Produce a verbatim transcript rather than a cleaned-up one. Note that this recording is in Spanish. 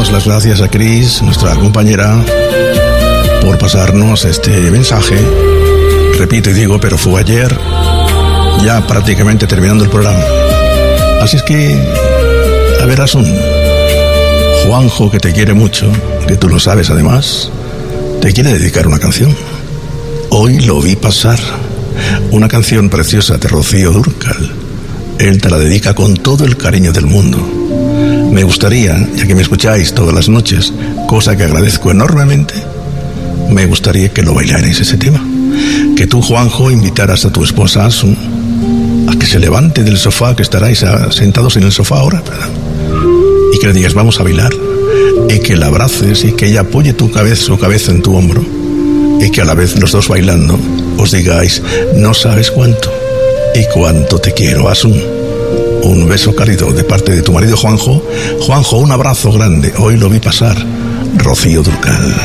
damos las gracias a Cris, nuestra compañera, por pasarnos este mensaje. Repito y digo, pero fue ayer, ya prácticamente terminando el programa. Así es que, a ver, Asun, Juanjo, que te quiere mucho, que tú lo sabes además, te quiere dedicar una canción. Hoy lo vi pasar, una canción preciosa de Rocío Dúrcal. Él te la dedica con todo el cariño del mundo. Me gustaría, ya que me escucháis todas las noches, cosa que agradezco enormemente, me gustaría que lo bailarais ese tema. Que tú, Juanjo, invitaras a tu esposa Asun a que se levante del sofá, que estaráis sentados en el sofá ahora, ¿verdad? Y que le digas, vamos a bailar, y que la abraces y que ella apoye tu cabeza, su cabeza en tu hombro, y que a la vez los dos bailando os digáis, no sabes cuánto y cuánto te quiero, Asun. Un beso cálido de parte de tu marido Juanjo. Juanjo, un abrazo grande. Hoy lo vi pasar. Rocío Dúrcal.